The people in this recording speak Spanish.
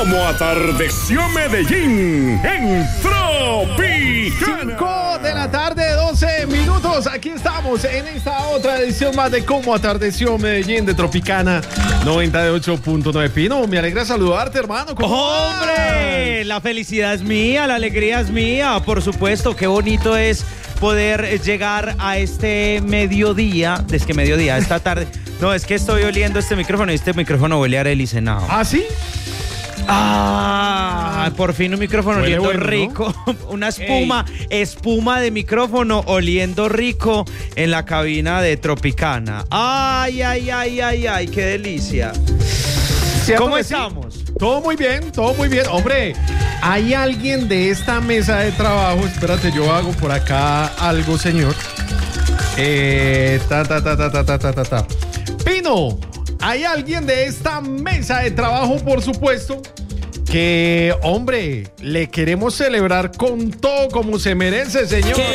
Como atardeció Medellín en Tropicana. 5 de la tarde, 12 minutos. Aquí estamos en esta otra edición más de Como atardeció Medellín de Tropicana 98.9. Pino, me alegra saludarte, hermano. ¡Hombre! La felicidad es mía, la alegría es mía. Por supuesto, qué bonito es poder llegar a este mediodía. Es que mediodía, esta tarde. No, es que estoy oliendo este micrófono y este micrófono huele a Arely Senao. ¿Ah, sí? Por fin un micrófono Huele oliendo bueno, rico, ¿no? Una espuma de micrófono oliendo rico en la cabina de Tropicana. Ay, qué delicia. ¿Cómo estamos? Todo muy bien, todo muy bien. Hombre, ¿hay alguien de esta mesa de trabajo? Espérate, yo hago por acá algo, señor. Pino, ¿hay alguien de esta mesa de trabajo, por supuesto, que, hombre, le queremos celebrar con todo como se merece, señor?